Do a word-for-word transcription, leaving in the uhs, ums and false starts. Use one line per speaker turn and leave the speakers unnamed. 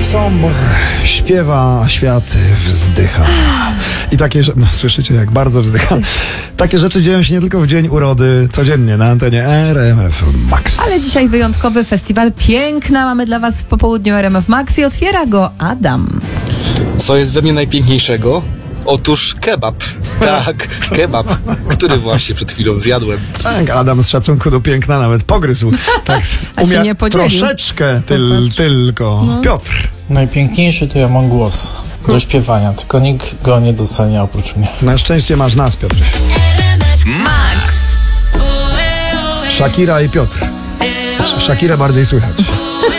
Sombre śpiewa, a świat wzdycha. I takie rzeczy, no, słyszycie jak bardzo wzdycha. Takie rzeczy dzieją się nie tylko w dzień urody, codziennie na antenie R M F Max.
Ale dzisiaj wyjątkowy festiwal piękna mamy dla was w popołudniu R M F Max i otwiera go Adam.
Co jest ze mnie najpiękniejszego? Otóż kebab. Tak, kebab, który właśnie przed chwilą zjadłem.
Tak, Adam z szacunku do piękna nawet pogryzł. Tak,
A się nie podzielił.
Troszeczkę tyl, tylko. No. Piotr.
Najpiękniejszy to ja mam głos do śpiewania, tylko nikt go nie docenia oprócz mnie.
Na szczęście masz nas, Piotr.
Max.
Shakira i Piotr. Shakira bardziej słychać.